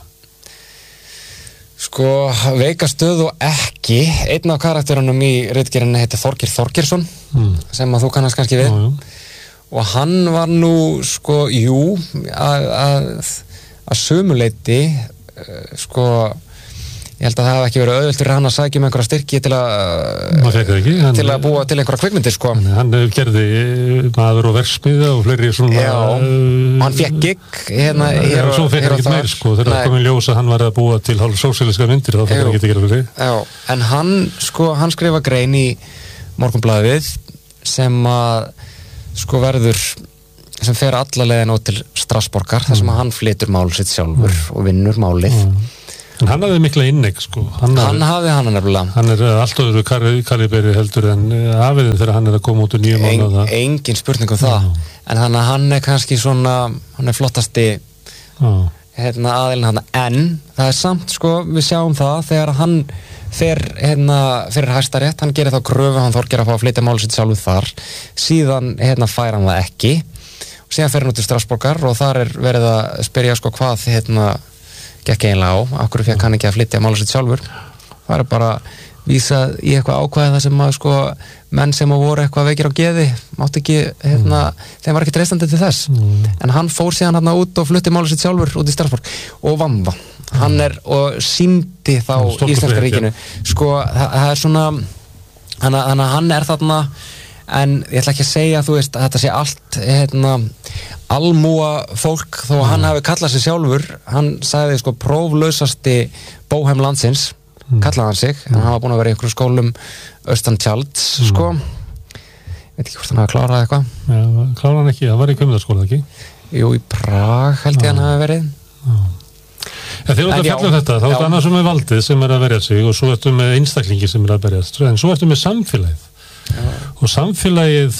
sko veika stöðu og ekki einn af karakterunum í ritgerðinni heitir Þorgeir Þorgeirsson mm. sem að þú kannast kannski við já, já. Og hann var nú sko jú að að sumuleyti sko ég held að það hef ekki verið auðvelt fyrir hann að sækja um einhverja styrki til að ekki, hann, til að búa til einhverja kvikmyndir sko. Hann gerði maður og versmiða og fleiri svona Já, uh, hann fekk gig hérna hér og, svo fekk hann ekki meir sko þegar það komið ljós að hann var að búa til hálf sósíalíska myndir þá fekk hann ekki að gera fyrir Já, en hann sko, hann skrifa grein í Morgunblaðið sem að sko verður sem fer alla leiðin út til Strasborgar, þar sem mm. hann flytur mál sitt sjálfur mm. og vinnur málið. Mm. En hann hafði mikla inneign, sko. Hann, hann hafði hann nefnilega. Hann er alltaf öðru kaliberi heldur en afiðin þegar hann er að koma út úr nýjum mánuða. En, engin spurning um það. Mm. En þannig að hann er kannski svona, hann er flottasti mm. hérna, aðilin hann. En það er samt, sko, við sjáum það þegar hann fer hérna, fyrir Hæstarétt, hann gerir þá kröfu, hann þorgir að fá að flytja málið sitt sjálfur þar. Síðan hérna, fær hann það ekki. Og síðan fer hann út til Strasborgar og þar er verið að spyrja, sko, hvað hérna gekk eiginlega á, af hverju fekk hann ekki að flytja mála sitt sjálfur. Það er bara vísað í eitthvað ákvæði þar sem að sko menn sem að voru eitthvað veikir á geði mátt ekki, hérna, mm. þeim var ekki treystandi til þess. Mm. En hann fór síðan hérna út og flutti mála sitt sjálfur út í Strasborg og vann það. Mm. Hann er og sýndi þá mm, Íslenska ríkinu. Sko, það, það er svona þannig að hann er þarna, en ég ætla ekki að segja, þú veist, að þetta sé allt hérna almúa fólk, þó að hann hafi kallað sig sjálfur, hann sagði sko próflausasti bóhem landsins, mm. kallaði hann sig, mm. en hann var búin að vera í einhverjum skólum austan Tjalds, mm. sko veit ekki hvort hann hafi klárað eitthvað. Já, kláraði hann ekki, það var í Guðmundarskóla, ekki? Jú, í Prag held ég hann hafi verið. Já. Ja, þegar þú ert að fjalla um þetta, þá ertu annars með valdið sem er að verja sig og svo ertu með einstaklingi sem er að berjast, en svo ertu með samfélagið. Já. Og samfélagið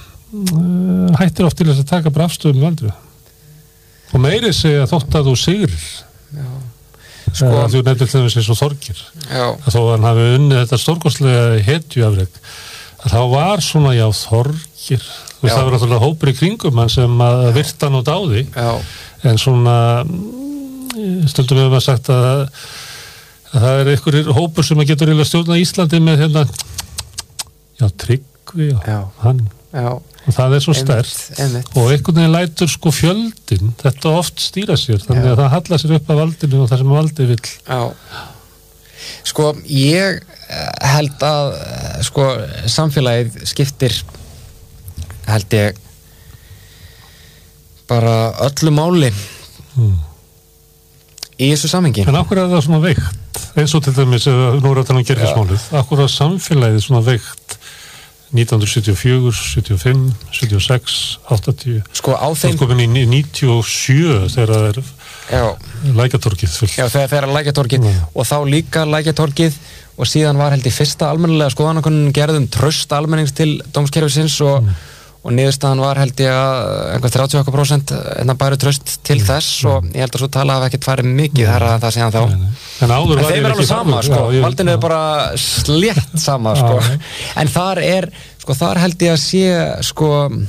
uh, hættir oft til þess að taka bara afstöðum með valdið. Og meiri segja þótt að þú sigrir. Já. Sko, uh, þú nefnir til þess eins og Þorgeir. Já. Að þó hann hafi unnið þetta stórkostlega hetjuafrek, að þá var svona, já, Þorgeir. Þú veist, það var náttúrulega hópur í kringum hann sem að virta hann og dáði. Já. En svona stundum við hafa sagt að, að það er einhverjir hópur sem að getur eiginlega stjórna Íslandi með hérna já, Tryggvi og já. Hann já. Og það er svo sterkt og einhvern veginn lætur sko fjöldin þetta oft stýra sér, þannig já. Að það hallar sér upp af valdinu og það sem valdið vill. Já. Sko, ég held að sko samfélagið skiptir held ég bara öllu máli mm. í þessu samhengi. En akkur er það svona veikt, eins og til dæmis nú er að tala um gerðismálið, akkur er samfélagið svona veikt nítján hundruð sjötíu og fjögur, sjötíu og fimm, sjötíu og sex, áttatíu sko á þeim komin í níutíu og sjö þegar það er Lækjartorgið fullt. Já, þegar það er Lækjartorgið mm. og þá líka Lækjartorgið og síðan var held í fyrsta almennilega skoðanakönnun gerðum traust almennings til dómskerfisins og mm. og niðurstaðan var held ég að einhver þrjátíu og eitthvað prósent en það bæru traust til mm. þess og ég held að svo tala hafa ekkert farið mikið þar að það séðan þá. Nei, nei. En áður en þeim er alveg sama, sko, valdinu er bara slétt sama, sko. En þar er, sko, þar held ég að sé, sko,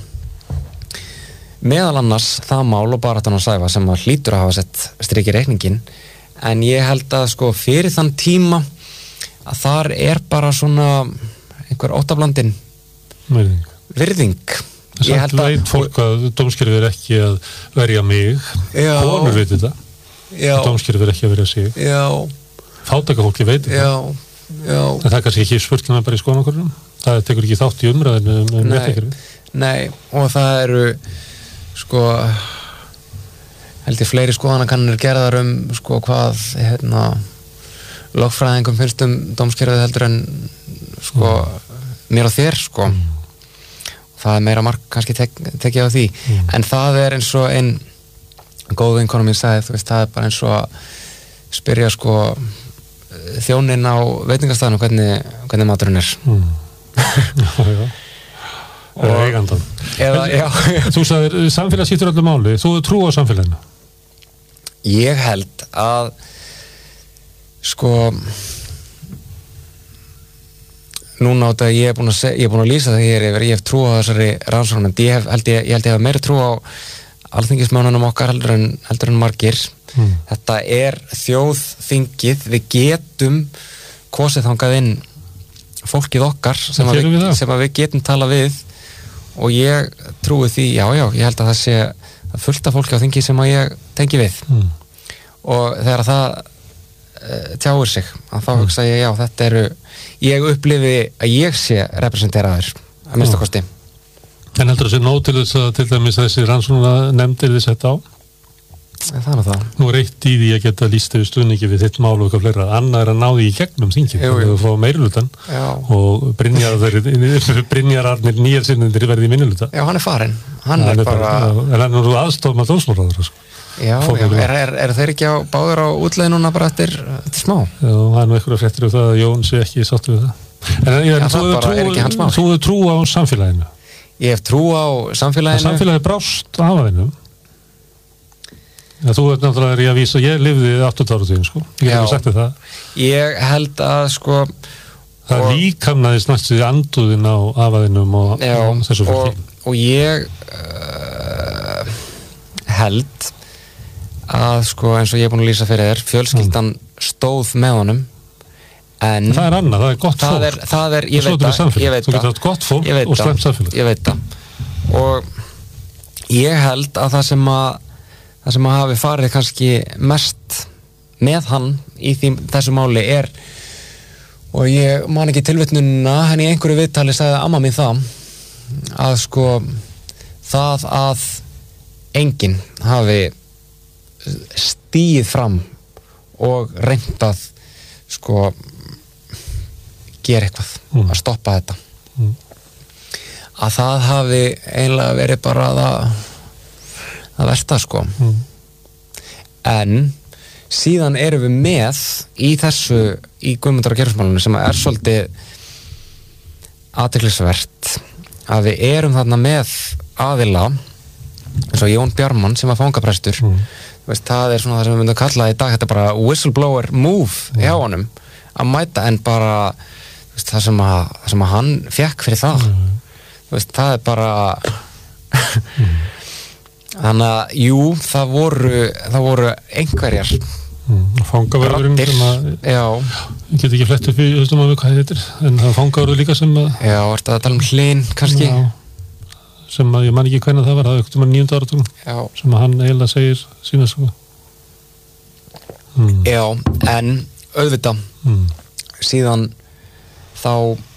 meðal annars það mál og baráttan á Sæva sem að hlýtur að hafa sett strik í reikningin, en ég held að, sko, fyrir þann tíma að þar er bara svona einhver óttablandin Meiring. virðing. Samt veit fólk að dómskerfið er ekki að verja mig, konur veit þetta, dómskerfið er ekki að verja sig, fátækafólki veit þetta, já, já. En það er kannski ekki spurning bara í skoðanakönnunum, það tekur ekki þátt í umræðinu um réttarkerfið. Nei, og það eru, sko, held ég fleiri skoðanakannir gerðar um, sko, hvað, hérna, lögfræðingum finnst um dómskerfið heldur en, sko, mm. mér og þér, sko. Mm. Það er meira mark kannski tek, tekið á því mm. en það er eins og einn góð vinkona mín sagði, þú veist, það er bara eins og að spyrja sko þjónin á veitingastæðinu hvernig, hvernig maturinn er mm. Já, já og eigandan eða, já, já. Þú sagðir, samfélag skiptir öllu máli, þú trú á samfélaginu? Ég held að sko núna á þetta ég er búin að, ég er búin að lýsa það hér yfir, ég hef trú á þessari rannsókn en ég hef, held ég, ég held ég hef meira trú á alþingismönnunum okkar heldur en, heldur en margir mm. þetta er þjóðþingið, við getum kosið þangað inn fólkið okkar sem að, við, sem að við getum tala við og ég trúi því, já já, ég held að það sé að fullt af fólki á þingi sem að ég tengi við mm. og þegar það uh, tjáir sig, að þá mm. hugsa ég, já þetta eru ég upplifi að ég sé representeraður að minnsta kosti. En heldur það sé nóg til þess að til dæmis þessi rannsóknar nefndir þið sett á? Það er það. Nú er eitt í því að geta lýst yfir stuðningi við þitt mál og eitthvað fleira, annað er að ná því í gegnum þingið, þegar þú fá meirihlutann og Brynjararnir nýjarsinnendir verði í minnihluta. Já, hann er farinn. Hann er bara... En hann er nú aðstof með dómsmálaráðherra, sko. Já, já. Er, er, er þeir ekki á báður á útleið núna bara eftir, eftir smá? Já, það er nú einhverja fréttir um það að Jón sé ekki sáttur við það. En ég, já, það bara er ekki hans mál. Þú hefur trú á samfélaginu? Ég hef trú á samfélaginu. Samfélagið brást af þeim. Ja, þú ert náttúrulega í að vísa, ég lifði áttunda áratuginn, sko. Ég hef sagt þér það. Ég held að, sko... Það og... líkamnaðist næstu anduðin á afaðinum og, já, og þessu fólki. Og, og ég uh, held að, sko, eins og ég er búin að lýsa fyrir þér, fjölskyldan mm. stóð með honum, en... Það er annað, það er gott það fólk. Er, það er, ég veit það, ég veit það. Þú getur hatt gott fólk og slemt samfélag. Ég veit það. Og ég held að það sem að það sem að hafi farið kannski mest með hann í því, þessu máli er, og ég man ekki tilvitnunina, en í einhverju viðtali sagði amma mín það, að sko það að enginn hafi stíð fram og reynt að sko gera eitthvað, mm. að stoppa þetta. Mm. Að það hafi eiginlega verið bara það það versta, sko. Mm. En síðan erum við með í þessu, í Guðmundar- og Geirfinnsmálinu, sem er svolítið athyglisvert, að við erum þarna með aðila, eins og Jón Bjarman, sem var fangaprestur. Mm. Veist, það er svona það sem við myndum að kalla í dag, þetta er bara whistleblower move mm. hjá honum, að mæta, en bara veist, það, sem að, það sem að hann fekk fyrir það. Mm. Veist, það er bara... mm. Þannig að, jú, það voru, það voru einhverjar mm, fangaverðurinn sem að já. Ég get ekki flett upp í höstum að við hvað þetta er, en það er fangaverður líka sem að já, ertu að tala um Hlyn, kannski já, sem að ég man ekki hvernig það var, það var ekkert um að níunda áratugum sem að hann eiginlega segir sína svo mm. Já, en auðvitað mm. síðan þá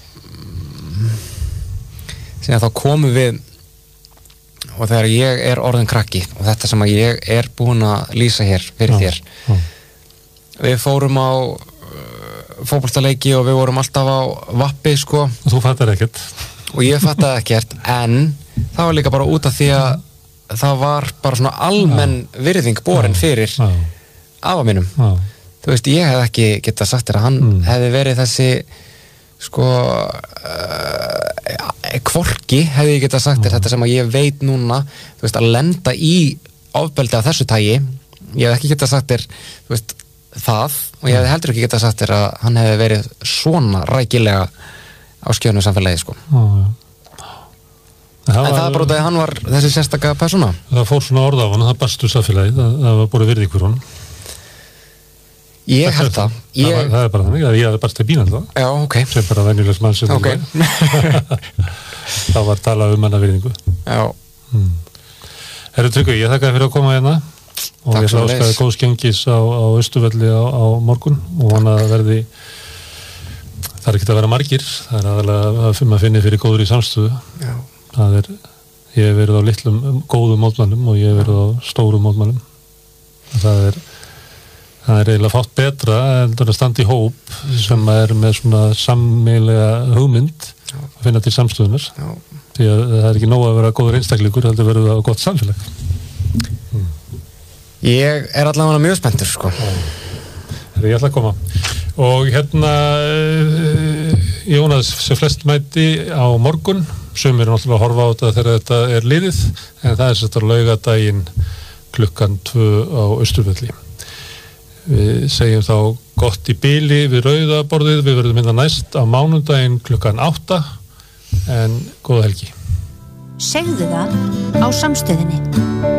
síðan þá komum við og þegar ég er orðin krakki og þetta sem að ég er búin að lýsa hér fyrir já, þér já. Við fórum á uh, fótboltaleiki og við vorum alltaf á vappi, sko. Og þú fattar ekkert og ég fattaði ekkert, en það var líka bara út af því að það var bara svona almenn já. Virðing borin fyrir já. Afa mínum já. Þú veist, ég hef ekki getað sagt þér að hann mm. hefði verið þessi sko uh, kvorki hefði ég getað sagt þér þetta sem að ég veit núna, þú veist, að lenda í ofbeldi af þessu tagi, ég hef ekki getað sagt þér, þú veist, það og ég hef heldur ekki getað sagt þér að hann hefði verið svona rækilega á skjönu samfélagi, sko já, já. En var, það er bara út af að hann var þessi sérstaka persóna. Það fór svona orð á hann, það barstu samfélagi, það, það var bara virðing fyrir hann. Ég held það. Ég... Það, það er bara þannig að ég hafði bara stið bínan það. Já, ok. Sem bara venjulegs mann sem okay. það var talað um hana virðingu. Já. Hmm. Herru Tryggvi, ég þakka fyrir að koma hérna og takk ég áskaði góðs gengis á, á Austurvelli á, á morgun og hann að verði, það er ekki að vera margir, það er aðalega að maður finni fyrir góður í samstöðu. Já. Það er, ég hef verið á litlum góðum mótmælum og ég hef verið á stórum mótmælum. Það er Það er eiginlega fátt betra en það er að standa í hóp sem er með svona sameiginlega hugmynd já. Að finna til samstöðunar. Já. Því að það er ekki nóg að vera góður einstaklingur, heldur verður það gott samfélag. Mm. Ég er allavega mjög spenntur, sko. Það er ég ætla að koma. Og hérna, Jónas, sem flest mæti á morgun, sumir er náttúrulega að horfa á þetta þegar þetta er liðið, en það er sett að laugadaginn klukkan tvö á Austurvelli. Við segjum þá gott í bili við rauðaborðið, við verðum hérna næst á mánudaginn klukkan átta, en góða helgi. Segðu það á Samstöðinni.